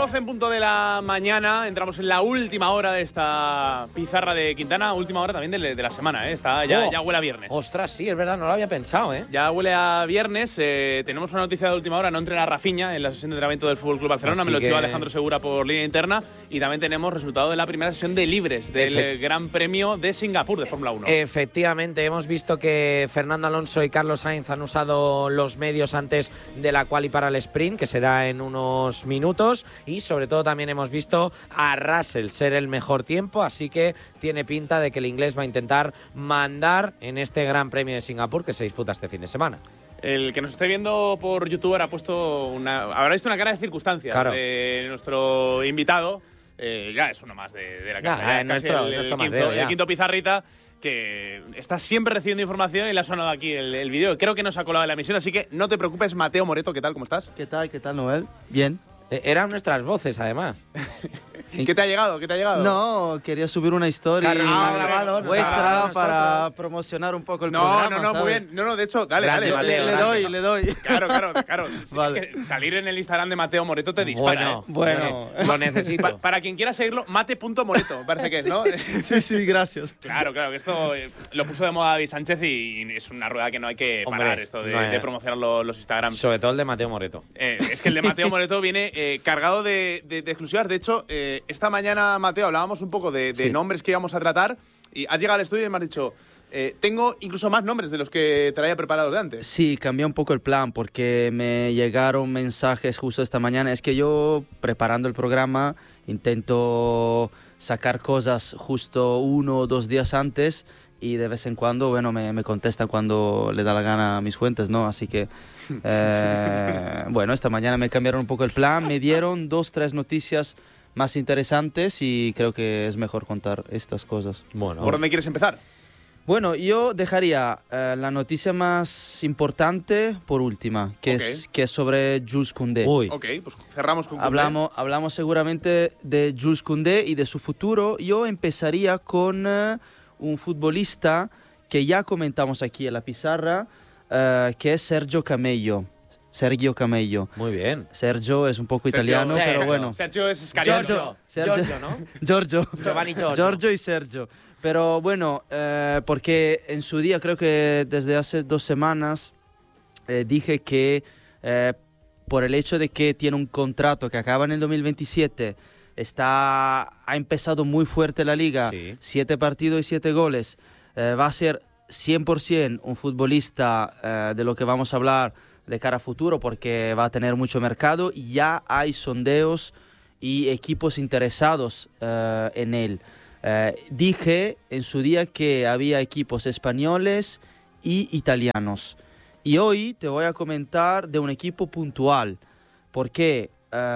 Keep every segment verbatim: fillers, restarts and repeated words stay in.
doce en punto de la mañana, entramos en la última hora de esta pizarra de Quintana, última hora también de, de la semana, ¿eh? Está, ya, oh, ya huele a viernes. Ostras, sí, es verdad, no lo había pensado, ¿eh? Ya huele a viernes, eh, tenemos una noticia de última hora, no entrena Rafinha en la sesión de entrenamiento del F C Barcelona, Así me lo que... chiva Alejandro Segura por línea interna, y también tenemos resultado de la primera sesión de libres del Efe... Gran Premio de Singapur de Fórmula uno. Efectivamente, hemos visto que Fernando Alonso y Carlos Sainz han usado los medios antes de la quali para el sprint, que será en unos minutos, y sobre todo también hemos visto a Russell ser el mejor tiempo, así que tiene pinta de que el inglés va a intentar mandar en este Gran Premio de Singapur que se disputa este fin de semana. El que nos esté viendo por YouTube ha puesto una, habrá visto una cara de circunstancia claro. de nuestro invitado. Eh, ya es uno más de, de la casa. Ya, ya, es nuestro, el, nuestro el, quinto, Mateo, ya. el quinto pizarrita, que está siempre recibiendo información y le ha sonado aquí el, el vídeo. Creo que nos ha colado en la emisión, así que no te preocupes, Mateo Moreto. ¿Qué tal? ¿Cómo estás? ¿Qué tal? ¿Qué tal, Noel? Bien. Eh, eran nuestras voces, además. ¿Qué te ha llegado? ¿Qué te ha llegado? No, quería subir una historia Carlos, ah, ha grabado, vuestra para nosotros. promocionar un poco el no, programa. No, no, no, ¿sabes? muy bien. No, no, de hecho, dale, Grande, dale. Le, Mateo, le grande. doy, le doy. Claro, claro, claro. Sí, Vale. es que salir en el Instagram de Mateo Moreto te dispara. Bueno, ¿eh? Bueno. lo necesito. Pa para quien quiera seguirlo, mate.moreto, parece que es, ¿no? Sí, sí, gracias. Claro, claro, que esto eh, lo puso de moda David Sánchez y, y es una rueda que no hay que parar, Hombre, esto de, no es... de promocionar lo, los Instagrams. Sobre todo el de Mateo Moreto. Eh, es que el de Mateo Moreto viene eh, cargado de, de, de exclusivas. De hecho, eh, esta mañana, Mateo, hablábamos un poco de, de Sí. nombres que íbamos a tratar y has llegado al estudio y me has dicho, eh, tengo incluso más nombres de los que traía preparados de antes. Sí, cambié un poco el plan porque me llegaron mensajes justo esta mañana. Es que yo, preparando el programa, intento sacar cosas justo uno o dos días antes y de vez en cuando, bueno, me, me contestan cuando le da la gana a mis fuentes, ¿no? Así que, eh, bueno, esta mañana me cambiaron un poco el plan, me dieron dos, tres noticias más interesantes y creo que es mejor contar estas cosas. Bueno, ¿Por dónde quieres empezar? Bueno, yo dejaría eh, la noticia más importante por última, que, Okay. es, que es sobre Jules Koundé. Uy. Ok, pues cerramos con Koundé. Hablamos, hablamos seguramente de Jules Koundé y de su futuro. Yo empezaría con eh, un futbolista que ya comentamos aquí en la pizarra, eh, que es Sergio Camello. Sergio Camello. Muy bien. Sergio es un poco Sergio, italiano, Sergio. pero bueno. Sergio es Scariolo. Giorgio. Sergio. Giorgio, ¿no? Giorgio. Giovanni Giorgio. Giorgio y Sergio. Pero bueno, eh, porque en su día, creo que desde hace dos semanas, eh, dije que eh, por el hecho de que tiene un contrato que acaba en el dos mil veintisiete, está, ha empezado muy fuerte la liga, Sí. siete partidos y siete goles, eh, va a ser cien por ciento un futbolista eh, de lo que vamos a hablar de cara a futuro, porque va a tener mucho mercado y ya hay sondeos y equipos interesados uh, en él. Uh, dije en su día que había equipos españoles y italianos. Y hoy te voy a comentar de un equipo puntual, porque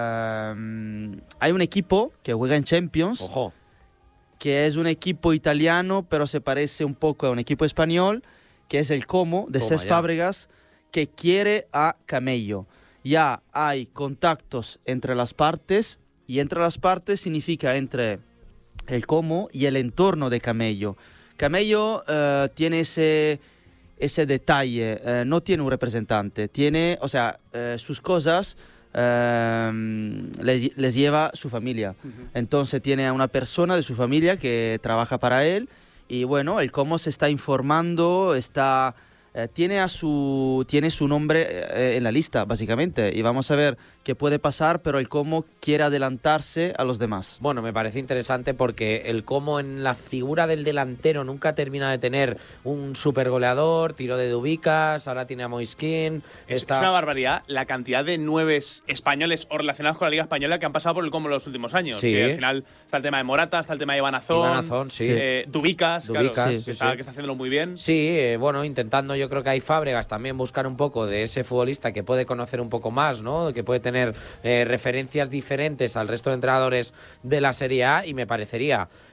uh, hay un equipo que juega en Champions, Ojo. que es un equipo italiano, pero se parece un poco a un equipo español, que es el Como, de Toma Cesc ya. Fábregas, que quiere a Camello. Ya hay contactos entre las partes, y entre las partes significa entre el Como y el entorno de Camello. Camello uh, tiene ese, ese detalle, uh, no tiene un representante, tiene, o sea, uh, sus cosas uh, les, les lleva su familia. Uh-huh. Entonces tiene a una persona de su familia que trabaja para él, y bueno, el Como se está informando, está... Eh, tiene, a su, tiene su nombre eh, en la lista, básicamente, y vamos a ver qué puede pasar, pero el Como quiere adelantarse a los demás. Bueno, me parece interesante porque el Como en la figura del delantero nunca termina de tener un super goleador, tiro de Dubicas, ahora tiene a Moiskin. Es, está... es una barbaridad la cantidad de nueves españoles o relacionados con la Liga Española que han pasado por el Como en los últimos años. Sí. Que al final está el tema de Morata, está el tema de Iván Azón, Iván Azón, sí. eh, Dubicas, Dubicas, claro, sí, que, sí, está, sí. que está haciéndolo muy bien. Sí, eh, bueno, intentando yo creo que hay Fábregas también buscar un poco de ese futbolista que puede conocer un poco más, ¿no? Que puede tener eh, referencias diferentes al resto de entrenadores de la Serie A, y me parecería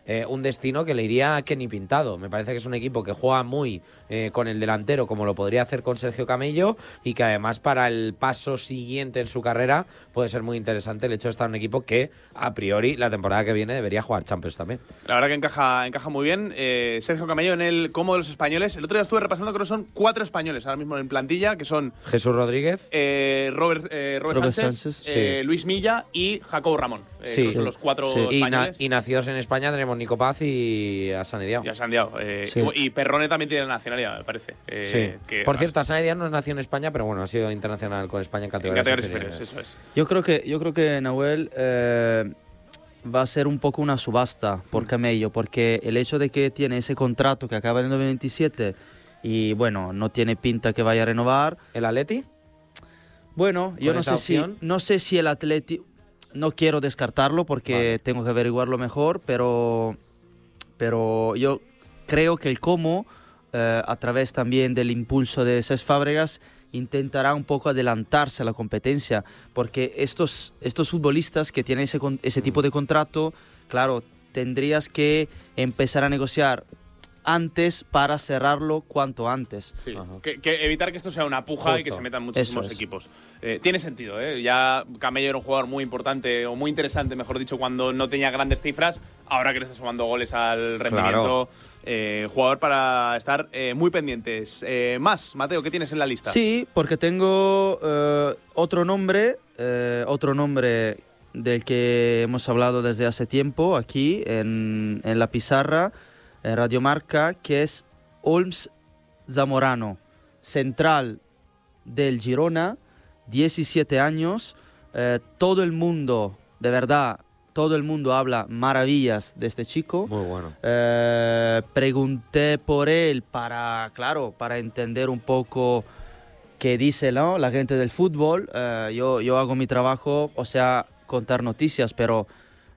eh, un destino que le iría a Kenny Pintado. Me parece que es un equipo que juega muy eh, con el delantero, como lo podría hacer con Sergio Camello, y que además para el paso siguiente en su carrera puede ser muy interesante el hecho de estar en un equipo que a priori la temporada que viene debería jugar Champions también. La verdad que encaja, encaja muy bien. Eh, Sergio Camello en el como de los españoles. El otro día estuve repasando, creo que son cuatro españoles ahora mismo en plantilla, que son Jesús Rodríguez, eh, Robert, eh, Robert, Robert Sánchez, Sánchez, eh, sí. Luis Milla y Jacobo Ramón. Eh, Sí. creo que son los cuatro Sí. y, na- españoles. y nacidos en España tenemos Nico Paz y Hassan Diao. Y a Santiago. Eh, Sí. y, y Perrone también tiene nacionalidad, me parece. Eh, Sí. que Por has- cierto, Hassan Diao no nació en España, pero bueno, ha sido internacional con España en en categorías, categorías inferiores. inferiores, eso es. Yo creo que, yo creo que Nahuel eh, va a ser un poco una subasta por Camello, porque el hecho de que tiene ese contrato que acaba en el dos mil veintisiete y bueno, no tiene pinta que vaya a renovar. ¿El Atleti? Bueno, yo ¿Con no esa sé, si, opción? no sé si el Atleti, no quiero descartarlo porque Vale. tengo que averiguarlo mejor, pero, pero yo creo que el Como, eh, a través también del impulso de Cesc Fábregas, intentará un poco adelantarse a la competencia, porque estos, estos futbolistas que tienen ese, con- ese tipo de contrato, claro, tendrías que empezar a negociar antes para cerrarlo cuanto antes. Sí. Ajá. Que, que evitar que esto sea una puja y que Justo. se metan muchísimos Eso es. equipos. Eh, tiene sentido, ¿eh? Ya Camello era un jugador muy importante, o muy interesante, mejor dicho, cuando no tenía grandes cifras. Ahora que le está sumando goles al rendimiento, eh, jugador para estar eh, muy pendientes. Eh, más, Mateo, ¿qué tienes en la lista? Sí, porque tengo eh, otro nombre, eh, otro nombre del que hemos hablado desde hace tiempo aquí en, en la pizarra, en Radio Marca, que es Olms Zamorano, central del Girona, diecisiete años. Eh, todo el mundo, de verdad, todo el mundo habla maravillas de este chico. Muy bueno. Eh, pregunté por él para, claro, para entender un poco qué dice, ¿no?, la gente del fútbol. Eh, yo, yo hago mi trabajo, o sea, contar noticias, pero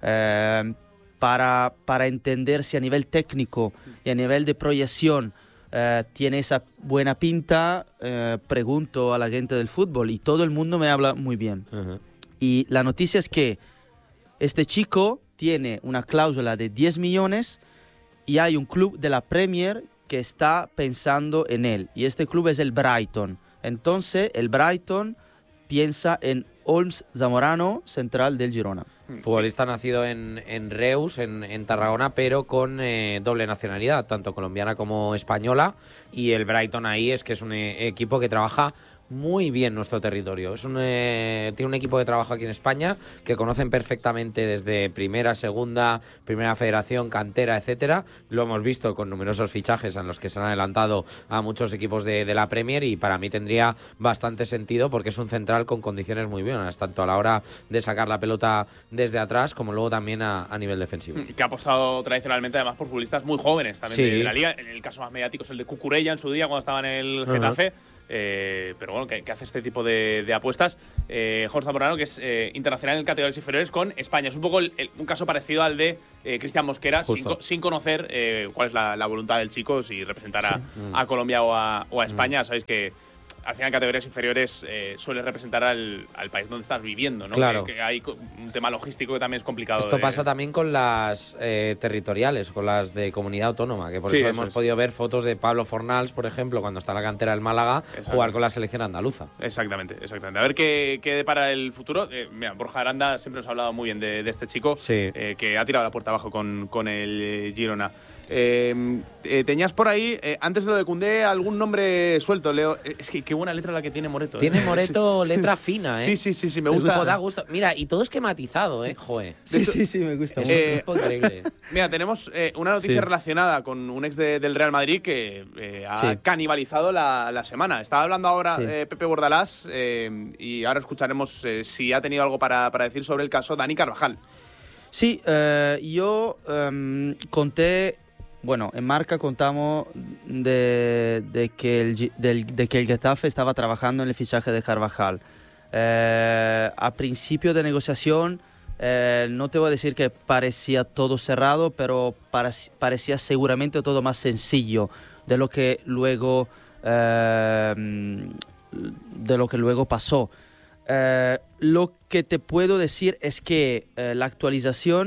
eh, para, para entender si a nivel técnico y a nivel de proyección eh, tiene esa buena pinta, eh, pregunto a la gente del fútbol y todo el mundo me habla muy bien. Ajá. Y la noticia es que este chico tiene una cláusula de diez millones y hay un club de la Premier que está pensando en él. Y este club es el Brighton. Entonces, el Brighton piensa en Olms Zamorano, central del Girona. Futbolista nacido en, en Reus, en, en Tarragona, pero con eh, doble nacionalidad, tanto colombiana como española. Y el Brighton ahí es que es un eh, equipo que trabaja muy bien nuestro territorio. Es un, eh, tiene un equipo de trabajo aquí en España que conocen perfectamente desde primera, segunda, primera federación, cantera, etcétera. Lo hemos visto con numerosos fichajes en los que se han adelantado a muchos equipos de, de la Premier, y para mí tendría bastante sentido porque es un central con condiciones muy buenas, tanto a la hora de sacar la pelota desde atrás como luego también a, a nivel defensivo. Que ha apostado tradicionalmente además por futbolistas muy jóvenes también Sí. de, de la liga. En el caso más mediático es el de Cucurella en su día cuando estaba en el Getafe. Eh, pero bueno, que, que hace este tipo de, de apuestas. Eh, Jorge Zamorano, que es eh, internacional en categorías inferiores con España. Es un poco el, el, un caso parecido al de eh, Cristian Mosquera, sin, Justo. co- sin conocer eh, cuál es la, la voluntad del chico, si representar a, a Colombia o a, o a España. Sabéis que al final en categorías inferiores eh, suele representar al, al país donde estás viviendo, ¿no? Claro. Que, que hay co- un tema logístico que también es complicado. Esto de- pasa también con las eh, territoriales, con las de comunidad autónoma, que por Sí, eso, eso hemos es. podido ver fotos de Pablo Fornals, por ejemplo, cuando está en la cantera del Málaga, Exacto. jugar con la selección andaluza. Exactamente, exactamente. A ver qué, qué depara el futuro. Eh, mira, Borja Aranda siempre nos ha hablado muy bien de, de este chico, Sí. eh, que ha tirado la puerta abajo con, con el eh, Girona. Eh, eh, tenías por ahí, eh, antes de lo de Koundé, algún nombre suelto, Leo. Eh, Es que qué buena letra la que tiene Moreto. ¿eh? Tiene Moreto letra fina, ¿eh? Sí, sí, sí, sí, me Me gusta. gusta, da gusto. Mira, y todo esquematizado, ¿eh? Joder. Sí, sí, sí, me gusta Es mucho. Eh, un tipo increíble. Mira, tenemos eh, una noticia Sí. relacionada con un ex de- del Real Madrid que eh, ha Sí. canibalizado la, la semana. Estaba hablando ahora Sí. eh, Pepe Bordalás eh, y ahora escucharemos eh, si ha tenido algo para, para decir sobre el caso Dani Carvajal. Sí, eh, yo em, conté, bueno, en Marca contamos de, de, que el, Gi- del- de que el Getafe estaba trabajando en el fichaje de Carvajal. Eh, a principio de negociación, eh, no te voy a decir que parecía todo cerrado, pero parec- parecía seguramente todo más sencillo de lo que luego, eh, de lo que luego pasó. Eh, lo que te puedo decir es que eh, la actualización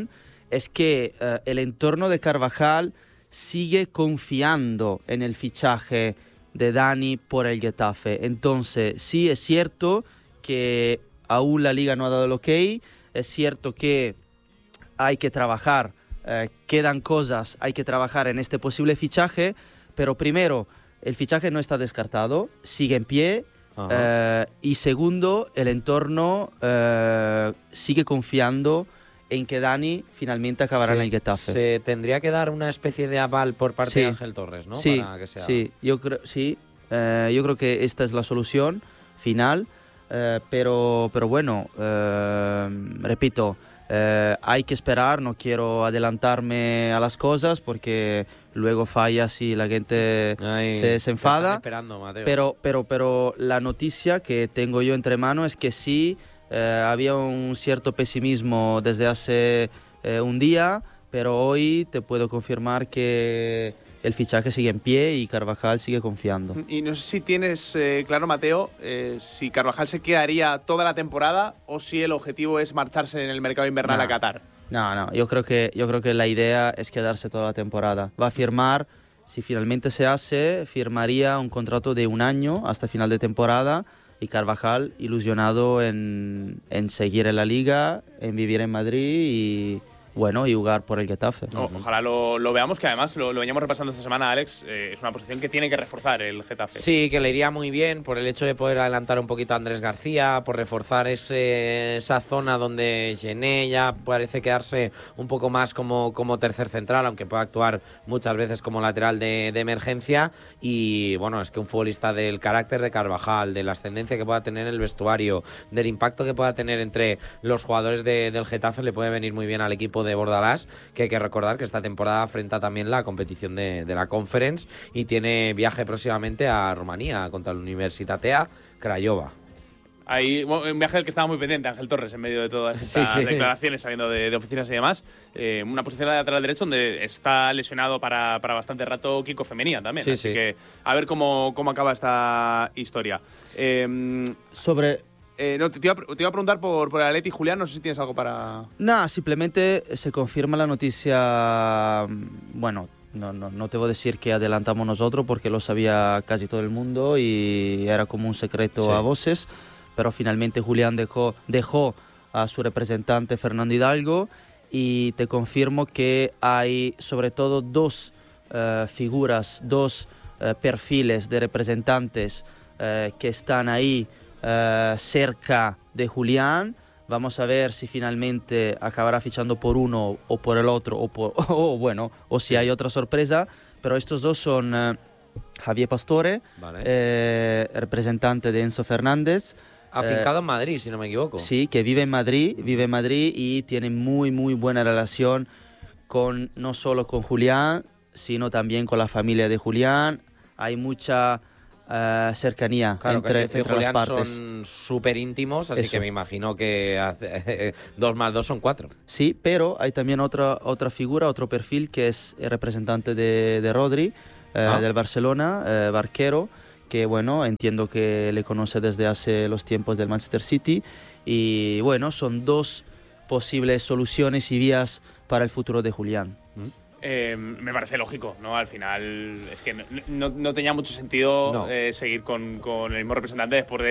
es que eh, el entorno de Carvajal sigue confiando en el fichaje de Dani por el Getafe. Entonces, sí es cierto que aún la Liga no ha dado el ok, es cierto que hay que trabajar, eh, quedan cosas, hay que trabajar en este posible fichaje, pero primero, el fichaje no está descartado, sigue en pie, eh, y segundo, el entorno eh, sigue confiando en que Dani finalmente acabará sí, en el Getafe. Se tendría que dar una especie de aval por parte sí, de Ángel Torres, ¿no? Sí, Para que sea... sí, yo creo, sí, eh, yo creo que esta es la solución final, eh, pero, pero bueno, eh, repito, eh, hay que esperar, no quiero adelantarme a las cosas porque luego fallas y la gente Ay, se, se enfada. Esperando, Mateo. Pero, pero, pero la noticia que tengo yo entre manos es que sí, eh, había un cierto pesimismo desde hace eh, un día, pero hoy te puedo confirmar que el fichaje sigue en pie y Carvajal sigue confiando. Y no sé si tienes eh, claro, Mateo, eh, si Carvajal se quedaría toda la temporada o si el objetivo es marcharse en el mercado invernal No. a Qatar. No, no, yo creo que yo creo que la idea es quedarse toda la temporada. Va a firmar, si finalmente se hace, firmaría un contrato de un año hasta final de temporada y Carvajal ilusionado en, en seguir en la Liga, en vivir en Madrid y bueno, y jugar por el Getafe. O, ojalá lo, lo veamos, que además lo, lo veníamos repasando esta semana, Alex. Eh, es una posición que tiene que reforzar el Getafe. Sí, que le iría muy bien por el hecho de poder adelantar un poquito a Andrés García, por reforzar ese, esa zona donde Gené ya parece quedarse un poco más como, como tercer central, aunque pueda actuar muchas veces como lateral de, de emergencia. Y bueno, es que un futbolista del carácter de Carvajal, de la ascendencia que pueda tener en el vestuario, del impacto que pueda tener entre los jugadores de, del Getafe, le puede venir muy bien al equipo de Bordalás, que hay que recordar que esta temporada afronta también la competición de, de la Conference y tiene viaje próximamente a Rumanía contra la Universitatea Craiova. Hay bueno, un viaje del que estaba muy pendiente Ángel Torres en medio de todas estas Sí, sí. declaraciones saliendo de, de oficinas y demás. Eh, una posición de lateral derecho donde está lesionado para, para bastante rato Kiko Femenía también. Sí, así sí. que a ver cómo, cómo acaba esta historia. Eh, Sobre... eh, no, te, te, iba, a- te iba a preguntar por, por el Atleti, Julián, no sé si tienes algo para... Nada, simplemente se confirma la noticia, bueno, no, no, no te voy a decir que adelantamos nosotros porque lo sabía casi todo el mundo y era como un secreto Sí. a voces, pero finalmente Julián dejó, dejó a su representante Fernando Hidalgo y te confirmo que hay sobre todo dos eh, figuras, dos eh, perfiles de representantes eh, que están ahí eh, cerca de Julián. Vamos a ver si finalmente acabará fichando por uno o por el otro, o, por, o bueno, o si hay otra sorpresa. Pero estos dos son eh, Javier Pastore, Vale. eh, representante de Enzo Fernández. Afincado eh, en Madrid, si no me equivoco. Sí, que vive en Madrid, vive en Madrid y tiene muy, muy buena relación con, no solo con Julián, sino también con la familia de Julián. Hay mucha uh, cercanía Claro, entre, que Enzo y entre las Julián partes. son súper íntimos, así Eso. que me imagino que hace, dos más dos son cuatro. Sí, pero hay también otra, otra figura, otro perfil que es el representante de, de Rodri, eh, Ah. del Barcelona, eh, Barquero, que bueno, entiendo que le conoce desde hace los tiempos del Manchester City. Y bueno, son dos posibles soluciones y vías para el futuro de Julián. Eh, me parece lógico, ¿no? Al final es que no, no- no tenía mucho sentido No. eh, seguir con, con el mismo representante después de